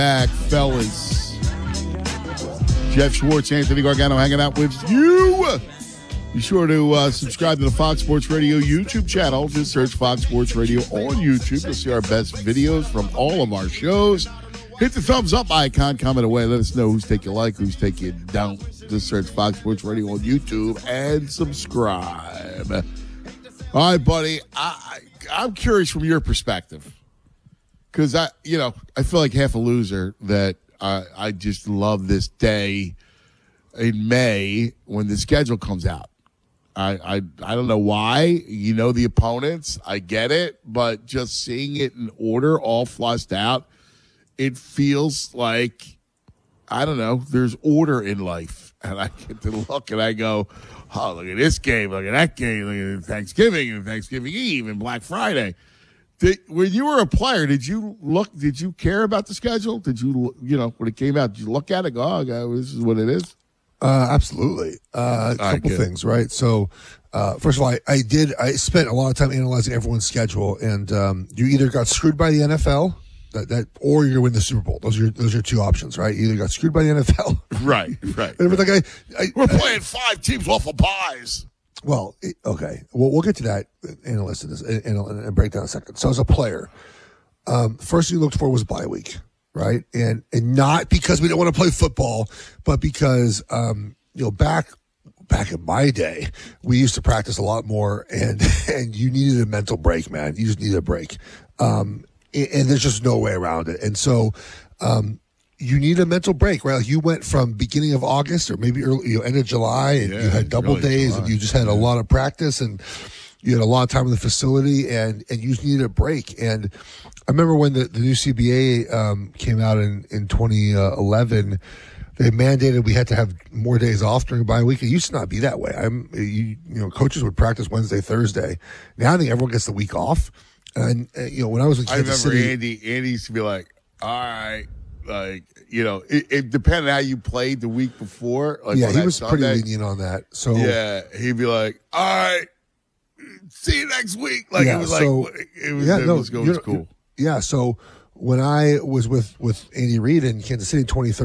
Back, fellas. Jeff Schwartz, Anthony Gargano hanging out with you. Be sure to subscribe to the Fox Sports Radio YouTube channel. Just search Fox Sports Radio on YouTube. You'll see our best videos from all of our shows. Hit the thumbs up icon, comment away. Let us know whose take you like, whose take you don't. Just search Fox Sports Radio on YouTube and subscribe. All right, buddy. I'm curious from your perspective. Because I feel like half a loser that I just love this day in May when the schedule comes out. I don't know why. You know the opponents. I get it. But just seeing it in order, all flushed out, it feels like, I don't know, there's order in life. And I get to look and I go, oh, look at this game, look at that game, look at Thanksgiving and Thanksgiving Eve and Black Friday. When you were a player, did you care about the schedule? Did you, when it came out, did you look at it and go, oh, God, this is what it is? Absolutely. A couple things, right? So, first of all, I spent a lot of time analyzing everyone's schedule, and you either got screwed by the NFL, or you're going to win the Super Bowl. Those are your two options, right? You either got screwed by the NFL. Right. We're playing 5 teams off of buys. Well, okay. Well, we'll get to that and listen to this and break down a second. So as a player, first thing you looked for was bye week, right? And not because we don't want to play football, but because, back in my day, we used to practice a lot more and you needed a mental break, man. You just needed a break. And there's just no way around it. And so, you need a mental break, right? Like you went from beginning of August or maybe early, end of July, and you had double days, and you just had a lot of practice, and you had a lot of time in the facility, and you just needed a break. And I remember when the new CBA came out in 2011, they mandated we had to have more days off during bye week. It used to not be that way. Coaches would practice Wednesday, Thursday. Now I think everyone gets the week off. And when I was in Kansas City, Andy used to be like, all right. Like, it depended on how you played the week before. Like he was pretty lenient on that. So yeah, he'd be like, all right, see you next week. Like, it was cool. Yeah. So when I was with Andy Reid in Kansas City in 2013,